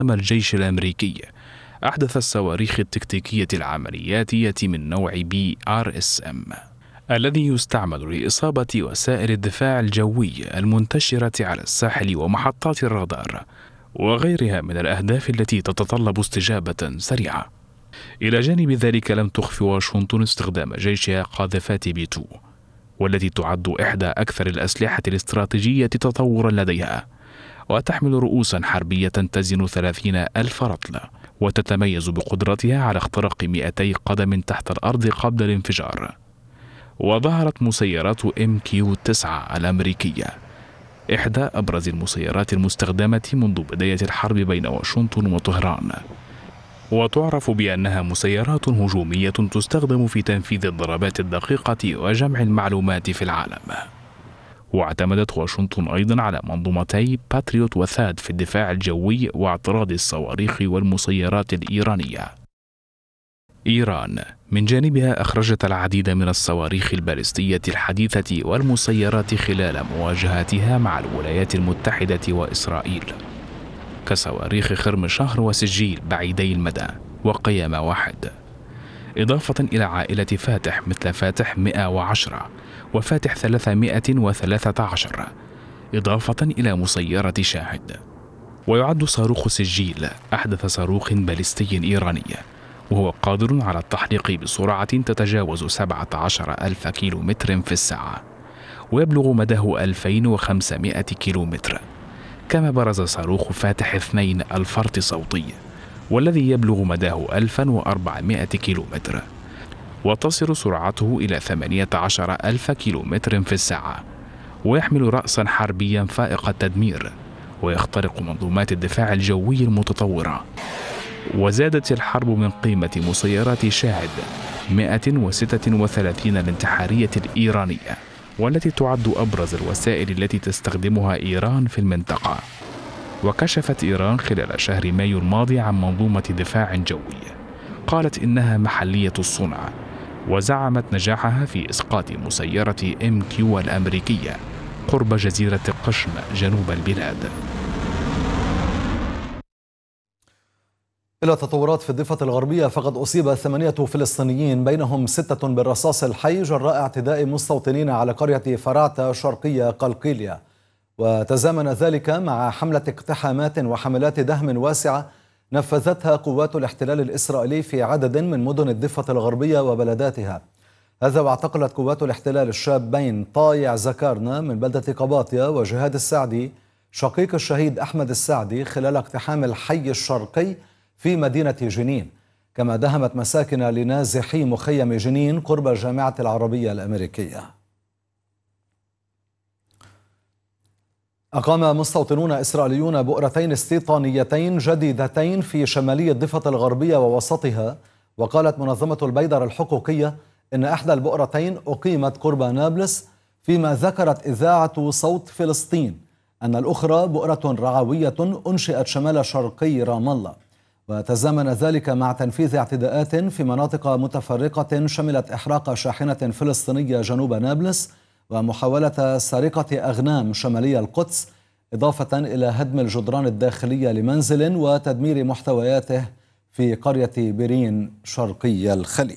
الجيش الأمريكي أحدث الصواريخ التكتيكية العملياتية من نوع BRSM الذي يستعمل لإصابة وسائل الدفاع الجوي المنتشرة على الساحل ومحطات الرادار وغيرها من الأهداف التي تتطلب استجابة سريعة. إلى جانب ذلك، لم تخف واشنطن استخدام جيشها قاذفات B2 والتي تعد إحدى أكثر الأسلحة الاستراتيجية تطورا لديها، وتحمل رؤوسا حربية تزن 30,000 رطل، وتتميز بقدرتها على اختراق 200 قدم تحت الأرض قبل الانفجار. وظهرت مسيرات MQ-9 الأمريكية، إحدى أبرز المسيرات المستخدمة منذ بداية الحرب بين واشنطن وطهران، وتعرف بأنها مسيرات هجومية تستخدم في تنفيذ الضربات الدقيقة وجمع المعلومات في العالم. واعتمدت واشنطن أيضا على منظومتي باتريوت وثاد في الدفاع الجوي واعتراض الصواريخ والمسيرات الإيرانية. إيران من جانبها أخرجت العديد من الصواريخ البالستية الحديثة والمسيرات خلال مواجهاتها مع الولايات المتحدة وإسرائيل، كصواريخ خرم شهر وسجيل بعيدي المدى وقيامة واحد، إضافة إلى عائلة فاتح مثل فاتح 110 وفاتح 313، إضافة إلى مسيرة شاهد. ويعد صاروخ سجيل أحدث صاروخ باليستي إيراني، وهو قادر على التحليق بسرعة تتجاوز 17,000 كيلومتر في الساعة، ويبلغ مداه 2,500 كيلومتر. كما برز صاروخ فاتح 2 الفرط صوتي، والذي يبلغ مداه 1,400 كيلومتر، وتصل سرعته إلى 18,000 كيلومتر في الساعة، ويحمل رأسا حربيا فائق التدمير، ويخترق منظومات الدفاع الجوي المتطورة. وزادت الحرب من قيمة مسيرات شاهد 136 الانتحارية الإيرانية، والتي تعد أبرز الوسائل التي تستخدمها إيران في المنطقة. وكشفت إيران خلال شهر مايو الماضي عن منظومة دفاع جوي قالت إنها محلية الصنع، وزعمت نجاحها في إسقاط مسيرة MQ الأمريكية قرب جزيرة قشم جنوب البلاد. إلى تطورات في الضفة الغربية، فقد أصيب 8 فلسطينيين بينهم 6 بالرصاص الحي جراء اعتداء مستوطنين على قرية فرعتا شرقية قلقيلية، وتزامن ذلك مع حملة اقتحامات وحملات دهم واسعة نفذتها قوات الاحتلال الإسرائيلي في عدد من مدن الضفة الغربية وبلداتها. هذا واعتقلت قوات الاحتلال الشابين طايع زكارنا من بلدة قباطية وجهاد السعدي شقيق الشهيد أحمد السعدي خلال اقتحام الحي الشرقي في مدينة جنين، كما دهمت مساكن لنازحي مخيم جنين قرب الجامعة العربية الأمريكية. أقام مستوطنون إسرائيليون بؤرتين استيطانيتين جديدتين في شمالي الضفة الغربية ووسطها، وقالت منظمة البيدر الحقوقية إن إحدى البؤرتين أقيمت قرب نابلس، فيما ذكرت إذاعة صوت فلسطين أن الأخرى بؤرة رعوية أنشئت شمال شرقي رام الله. وتزامن ذلك مع تنفيذ اعتداءات في مناطق متفرقة شملت إحراق شاحنة فلسطينية جنوب نابلس ومحاولة سرقة أغنام شمالي القدس، إضافة إلى هدم الجدران الداخلية لمنزل وتدمير محتوياته في قرية بيرين شرقي الخليل.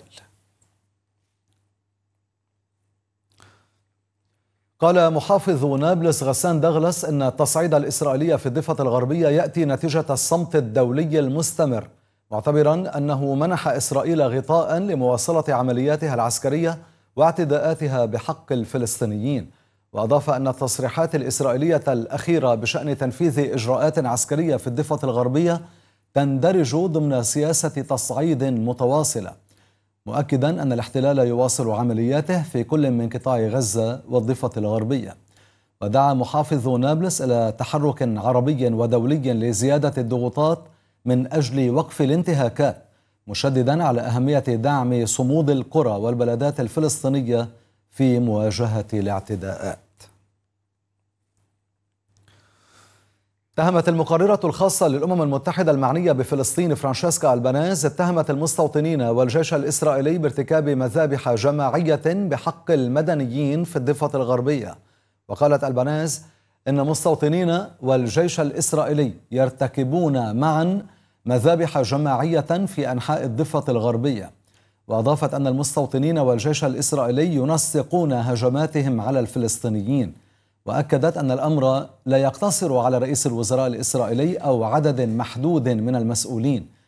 قال محافظ نابلس غسان دغلس إن التصعيد الإسرائيلي في الضفة الغربية يأتي نتيجة الصمت الدولي المستمر، معتبرا أنه منح إسرائيل غطاء لمواصلة عملياتها العسكرية واعتداءاتها بحق الفلسطينيين. وأضاف أن التصريحات الإسرائيلية الأخيرة بشأن تنفيذ إجراءات عسكرية في الضفة الغربية تندرج ضمن سياسة تصعيد متواصلة، مؤكدا أن الاحتلال يواصل عملياته في كل من قطاع غزة والضفة الغربية. ودعا محافظ نابلس إلى تحرك عربي ودولي لزيادة الضغوطات من أجل وقف الانتهاكات، مشددا على أهمية دعم صمود القرى والبلدات الفلسطينية في مواجهة الاعتداءات. اتهمت المقررة الخاصة للأمم المتحدة المعنية بفلسطين فرانشيسكا ألبانيز المستوطنين والجيش الإسرائيلي بارتكاب مذابح جماعية بحق المدنيين في الضفة الغربية. وقالت ألبانيز إن مستوطنين والجيش الإسرائيلي يرتكبون معا مذابح جماعية في أنحاء الضفة الغربية. وأضافت أن المستوطنين والجيش الإسرائيلي ينسقون هجماتهم على الفلسطينيين، وأكدت أن الأمر لا يقتصر على رئيس الوزراء الإسرائيلي أو عدد محدود من المسؤولين،